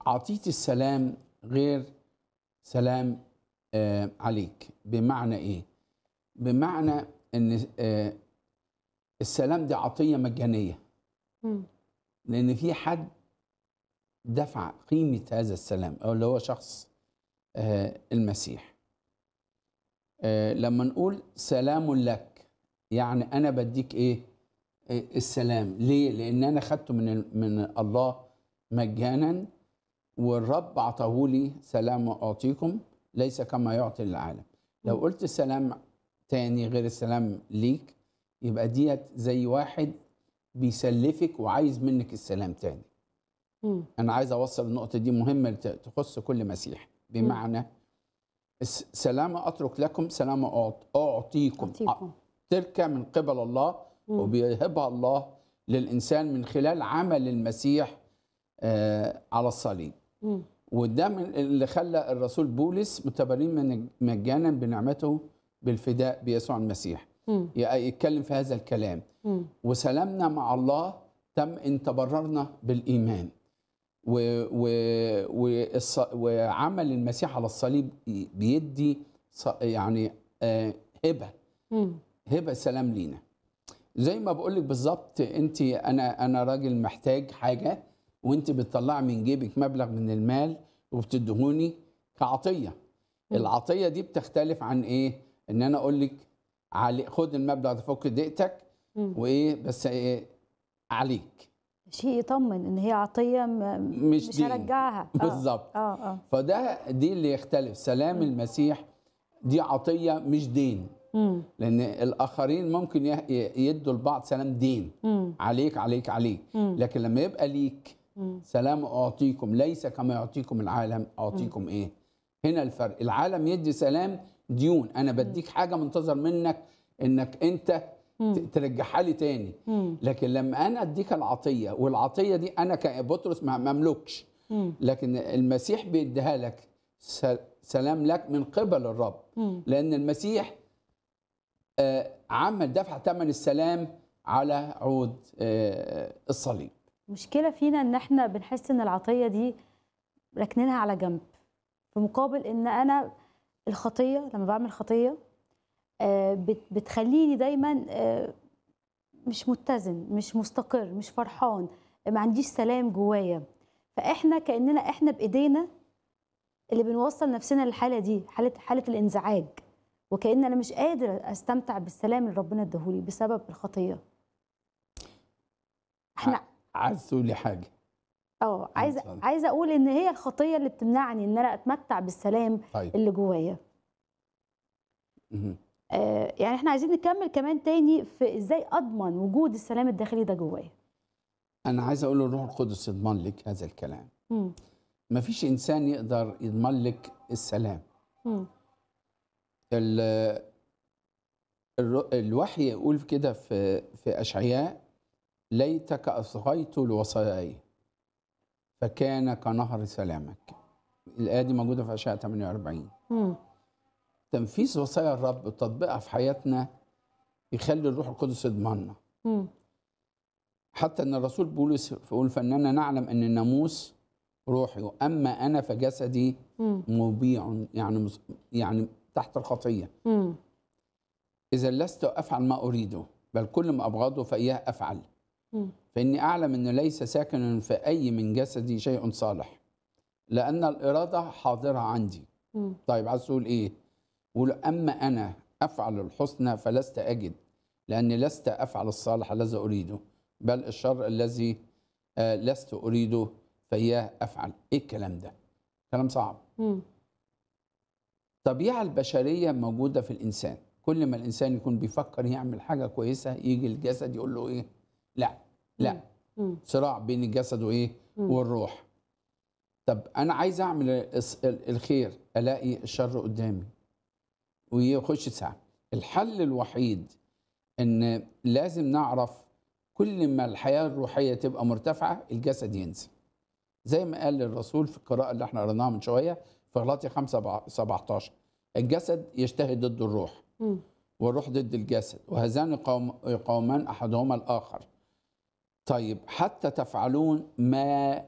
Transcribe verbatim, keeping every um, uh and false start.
عطية السلام غير سلام آه عليك. بمعنى ايه؟ بمعنى ان آه السلام دي عطية مجانية، مم. لان في حد دفع قيمة هذا السلام، او اللي هو شخص آه المسيح. آه لما نقول سلام لك، يعني انا بديك ايه؟ آه السلام. ليه؟ لان انا خدته من من الله مجانا، والرب عطاه لي سلام اعطيكم ليس كما يعطي العالم. لو مم. قلت سلام تاني غير السلام ليك، يبقى ديت زي واحد بيسلفك وعايز منك السلام تاني. مم. انا عايز اوصل النقطه دي مهمه تخص كل مسيح. بمعنى الس- سلام اترك لكم، سلام أعط- اعطيكم. أعطيكم. تلك من قبل الله، مم. وبيهبها الله للانسان من خلال عمل المسيح آه على الصليب. مم. وده من اللي خلى الرسول بولس متبرئين من مجانا بنعمته بالفداء بيسوع المسيح مم. يتكلم في هذا الكلام. مم. وسلامنا مع الله تم ان تبررنا بالايمان. و و والص- وعمل المسيح على الصليب بيدي ص- يعني آه، هبه مم. هبه سلام لينا. زي ما بقول لك بالظبط، انت انا انا راجل محتاج حاجه، وانت بتطلعي من جيبك مبلغ من المال وبتدهوني كعطيه. مم. العطيه دي بتختلف عن ايه؟ ان انا اقول لك علي خد المبلغ ده فك دقيقتك مم. وايه بس إيه عليك. شيء يطمن ان هي عطيه م... مش مش دين. هرجعها. بالظبط. اه اه فده دي اللي يختلف. سلام مم. المسيح دي عطيه مش دين، مم. لان الاخرين ممكن يه- يدوا لبعض سلام دين، مم. عليك عليك عليك. مم. لكن لما يبقى ليك مم. سلام اعطيكم ليس كما يعطيكم العالم اعطيكم ايه. هنا الفرق. العالم يدي سلام ديون، انا بديك حاجه منتظر منك انك انت ت- مم. ترجعها لي تاني. مم. لكن لما انا اديك العطيه، والعطيه دي انا كبطرس ما مملكش، مم. لكن المسيح بيديها لك س- سلام لك من قبل الرب. مم. لان المسيح آه، عمل دفع ثمن السلام على عود آه، الصليب. المشكله فينا ان احنا بنحس ان العطيه دي راكنينها على جنب، في مقابل ان انا الخطيه لما بعمل خطيه آه، بت- بتخليني دايما آه، مش متزن، مش مستقر، مش فرحان، ما عنديش سلام جوايا. فاحنا كاننا احنا بايدينا اللي بنوصل نفسنا للحاله دي، حاله حاله الانزعاج، وكأن انا مش قادر استمتع بالسلام اللي ربنا اداهولي بسبب الخطيه. احنا ع- عايز تقولي حاجه؟ اه عايزه اتفضل. عايزه اقول ان هي الخطيه اللي بتمنعني ان انا اتمتع بالسلام طيب. اللي جوايا. مهم. آه يعني احنا عايزين نكمل كمان تاني في ازاي اضمن وجود السلام الداخلي ده جوايا. انا عايز اقول الروح القدس يضمن لك هذا الكلام. مم. مفيش انسان يقدر يضمن لك السلام. مم. ال- الر- الوحي يقول كده في في اشعياء: ليتك اصغيت لوصاياي فكان كنهر سلامك. الايه دي موجوده في اشعياء ثمانية وأربعين. مم. تنفيذ وصايا الرب وتطبيقها في حياتنا يخلي الروح القدس يضمننا. مم. حتى ان الرسول بولس يقول: فاننا نعلم ان الناموس روحي، اما انا فجسدي مم. مبيع، يعني مس- يعني تحت الخطيه. مم. اذا لست افعل ما اريده بل كل ما ابغضه فاياه افعل، مم. فاني اعلم انه ليس ساكنا في اي من جسدي شيء صالح، لان الاراده حاضره عندي. مم. طيب عايز تقول ايه؟ قول: اما انا افعل الحسنى فلست اجد، لاني لست افعل الصالح الذي اريده بل الشر الذي آه، لست اريده فاياه افعل. ايه الكلام ده؟ كلام صعب. مم. الطبيعه البشريه موجوده في الانسان. كل ما الانسان يكون بيفكر يعمل حاجه كويسه، يجي الجسد يقول له ايه؟ لا لا. مم. صراع بين الجسد وايه؟ مم. والروح. طب انا عايز اعمل الس- الخير، الاقي الشر قدامي ويخش ساعه. الحل الوحيد ان لازم نعرف كل ما الحياه الروحيه تبقى مرتفعه الجسد ينزل. زي ما قال الرسول في القراءه اللي احنا قريناها من شويه في غلاطية خمسة سبعتاشر: الجسد يجتهد ضد الروح، مم. والروح ضد الجسد، وهذان يقاوم- يقاومان احدهما الاخر. طيب حتى تفعلون ما